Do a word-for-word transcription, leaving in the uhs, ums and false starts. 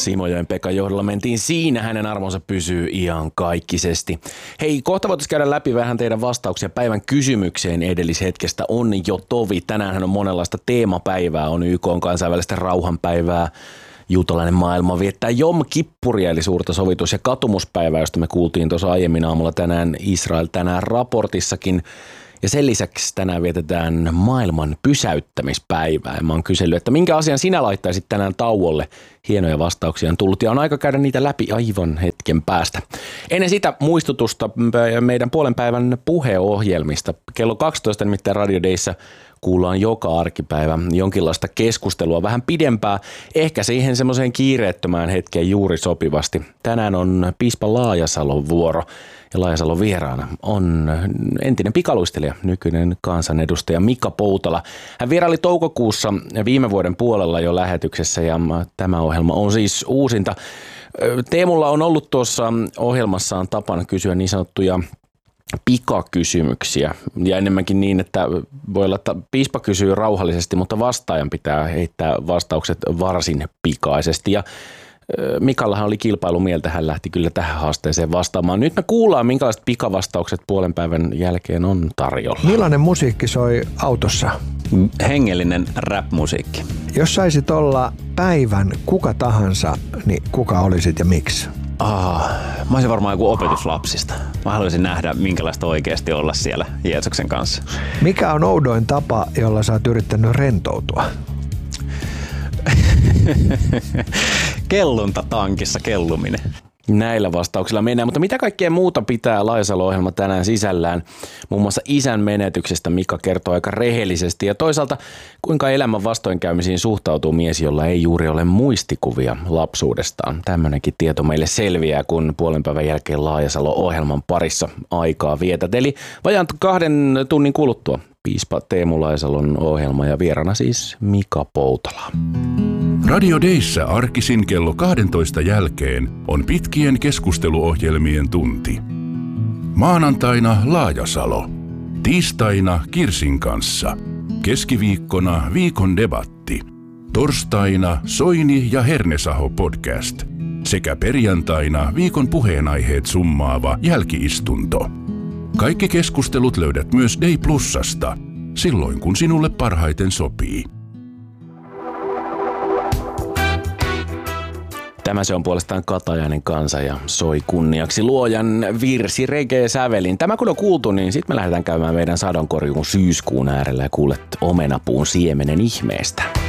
Simojoen Pekan johdolla mentiin siinä, hänen arvonsa pysyy iankaikkisesti. Hei, kohta voitaisiin käydä läpi vähän teidän vastauksia päivän kysymykseen edellishetkestä. On jo tovi. Tänäänhän on monenlaista teemapäivää, on Y K:n kansainvälistä rauhanpäivää. Juutalainen maailma viettää Jom Kippuria eli suurta sovitus- ja katumuspäivää, josta me kuultiin tuossa aiemmin aamulla tänään Israel tänään raportissakin. Ja sen lisäksi tänään vietetään maailman pysäyttämispäivää. Ja mä oon kysellyt, että minkä asian sinä laittaisit tänään tauolle? Hienoja vastauksia on tullut ja on aika käydä niitä läpi aivan hetken päästä. Ennen sitä muistutusta meidän puolen päivän puheohjelmista. Kello kaksitoista nimittäin Radio Dayssä kuullaan joka arkipäivä jonkinlaista keskustelua vähän pidempää, ehkä siihen semmoiseen kiireettömään hetkeen juuri sopivasti. Tänään on piispa Laajasalon vuoro ja Laajasalon vieraana on entinen pikaluistelija, nykyinen kansanedustaja Mika Poutala. Hän vieraili toukokuussa viime vuoden puolella jo lähetyksessä ja tämä ohjelma on siis uusinta. Teemulla on ollut tuossa ohjelmassaan tapana kysyä niin sanottuja pikakysymyksiä ja enemmänkin niin, että voi olla, että piispa kysyy rauhallisesti, mutta vastaajan pitää heittää vastaukset varsin pikaisesti ja Mikallahan oli kilpailumieltä, hän lähti kyllä tähän haasteeseen vastaamaan. Nyt me kuullaan, minkälaiset pikavastaukset puolen päivän jälkeen on tarjolla. Millainen musiikki soi autossa? Hengellinen rap-musiikki. Jos saisit olla päivän kuka tahansa, niin kuka olisit ja miksi? Ah, mä olisin varmaan joku opetuslapsista. Mä haluaisin nähdä, minkälaista oikeasti olla siellä Jeesuksen kanssa. Mikä on oudoin tapa, jolla sä oot yrittänyt rentoutua? Kellunta tankissa kelluminen. Näillä vastauksilla mennään, mutta mitä kaikkea muuta pitää Laajasalo-ohjelma tänään sisällään? Muun muassa isän menetyksestä Mika kertoo aika rehellisesti ja toisaalta kuinka elämän vastoinkäymisiin suhtautuu mies, jolla ei juuri ole muistikuvia lapsuudestaan. Tämmöinenkin tieto meille selviää, kun puolen päivän jälkeen Laajasalo-ohjelman parissa aikaa vietät. Eli vajaan kahden tunnin kuluttua piispa Teemu Laajasalon ohjelma ja vieraana siis Mika Poutala. Radio Dayssä arkisin kello kahdentoista jälkeen on pitkien keskusteluohjelmien tunti. Maanantaina Laajasalo. Tiistaina Kirsin kanssa. Keskiviikkona viikon debatti. Torstaina Soini ja Hernesaho podcast. Sekä perjantaina viikon puheenaiheet summaava jälkiistunto. Kaikki keskustelut löydät myös Day Plusasta, silloin kun sinulle parhaiten sopii. Tämä se on puolestaan Katajainen kansa ja soi kunniaksi luojan virsi reggae sävelin. Tämä kun on kuultu, niin sitten me lähdetään käymään meidän sadonkorjuun syyskuun äärellä ja kuulet omenapuun siemenen ihmeestä.